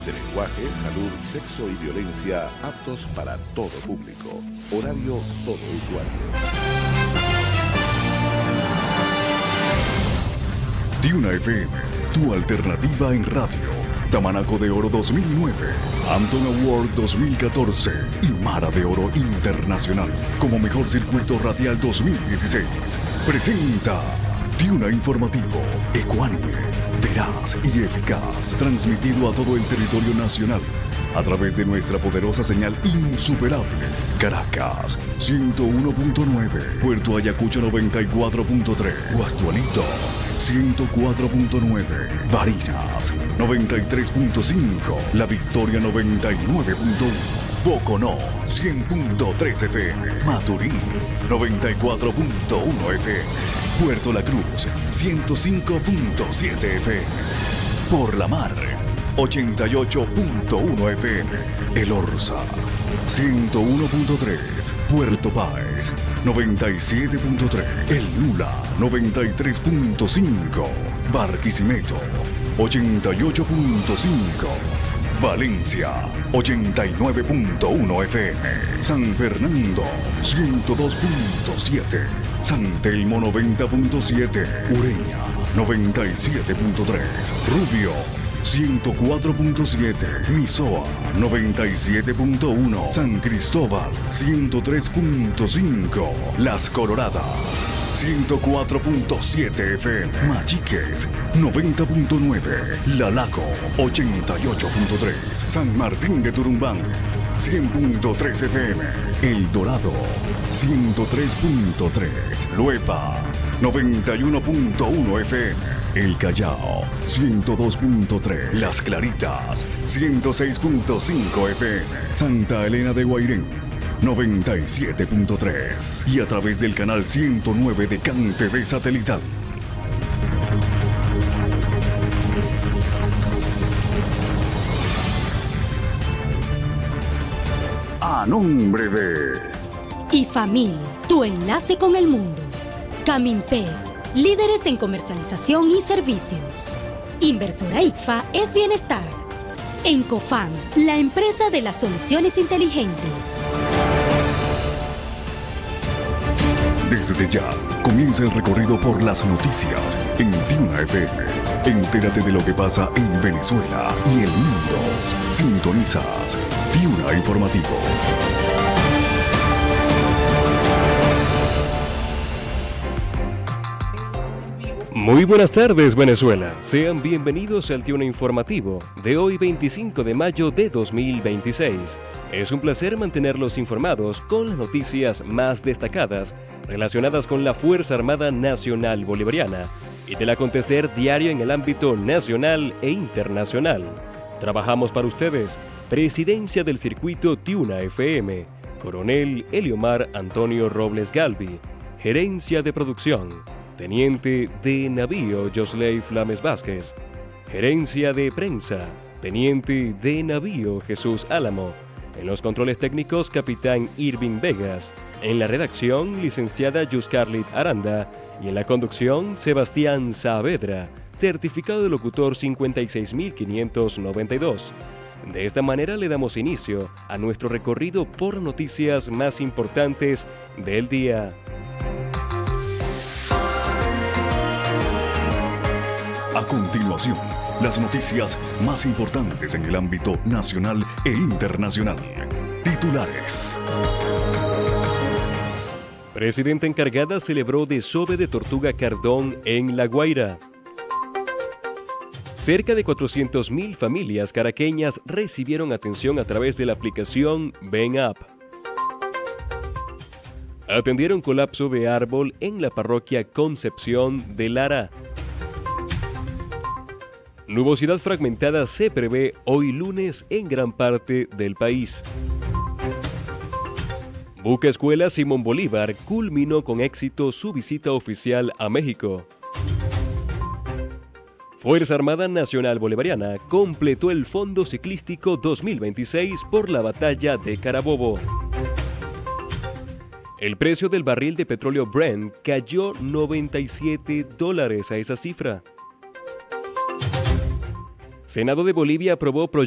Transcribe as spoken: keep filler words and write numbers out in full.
De lenguaje, salud, sexo y violencia aptos para todo público. Horario todo usuario. Tiuna F M, tu alternativa en radio. Tamanaco de Oro dos mil nueve, Anton Award dos mil catorce y Mara de Oro Internacional como mejor circuito radial dos mil dieciséis. Presenta Tiuna Informativo, ecuánime, veraz y eficaz, transmitido a todo el territorio nacional a través de nuestra poderosa señal insuperable. Caracas, ciento uno punto nueve, Puerto Ayacucho noventa y cuatro punto tres, Guastualito, ciento cuatro punto nueve, Barinas, noventa y tres punto cinco, La Victoria noventa y nueve punto uno, Boconó, cien punto tres F M, Maturín, noventa y cuatro punto uno F M, Puerto La Cruz, ciento cinco punto siete F M, Por la Mar, ochenta y ocho punto uno F M, El Orza, ciento uno punto tres, Puerto Páez, noventa y siete punto tres, El Nula, noventa y tres punto cinco, Barquisimeto, ochenta y ocho punto cinco, Valencia, ochenta y nueve punto uno F M, San Fernando, ciento dos punto siete, San Telmo noventa punto siete, Ureña, noventa y siete punto tres, Rubio, ciento cuatro punto siete, Misoa, noventa y siete punto uno, San Cristóbal, ciento tres punto cinco, Las Coloradas, ciento cuatro punto siete F M, Machiques, noventa punto nueve, La Laco, ochenta y ocho punto tres, San Martín de Turumbán, cien punto tres F M, El Dorado, ciento tres punto tres, Luepa, noventa y uno punto uno F M, El Callao, ciento dos punto tres, Las Claritas, ciento seis punto cinco F M, Santa Elena de Guairén, noventa y siete punto tres y a través del canal ciento nueve de Can T V Satelital. A nombre de IFAMIL, tu enlace con el mundo. Caminpe, líderes en comercialización y servicios. Inversora I X F A es bienestar. Encofam, la empresa de las soluciones inteligentes. Desde ya, comienza el recorrido por las noticias en Tiuna F M. Entérate de lo que pasa en Venezuela y el mundo. Sintonizas Tiuna Informativo. Muy buenas tardes, Venezuela. Sean bienvenidos al Tiuna Informativo de hoy, veinticinco de mayo de dos mil veintiséis. Es un placer mantenerlos informados con las noticias más destacadas relacionadas con la Fuerza Armada Nacional Bolivariana y del acontecer diario en el ámbito nacional e internacional. Trabajamos para ustedes, Presidencia del Circuito Tiuna F M, Coronel Eliomar Antonio Robles Galvi, Gerencia de Producción, Teniente de Navío Josley Flames Vázquez, Gerencia de Prensa, Teniente de Navío Jesús Álamo, en los controles técnicos Capitán Irving Vegas, en la redacción Licenciada Yuscarlit Aranda y en la conducción Sebastián Saavedra, certificado de locutor cincuenta y seis mil quinientos noventa y dos. De esta manera le damos inicio a nuestro recorrido por noticias más importantes del día. A continuación, las noticias más importantes en el ámbito nacional e internacional. Titulares. Presidenta encargada celebró desove de Tortuga Cardón en La Guaira. Cerca de cuatrocientas mil familias caraqueñas recibieron atención a través de la aplicación Ven App. Atendieron colapso de árbol en la parroquia Concepción de Lara. Nubosidad fragmentada se prevé hoy lunes en gran parte del país. Buque Escuela Simón Bolívar culminó con éxito su visita oficial a México. Fuerza Armada Nacional Bolivariana completó el Fondo Ciclístico dos mil veintiséis por la batalla de Carabobo. El precio del barril de petróleo Brent cayó noventa y siete dólares a esa cifra. Senado de Bolivia aprobó proyectos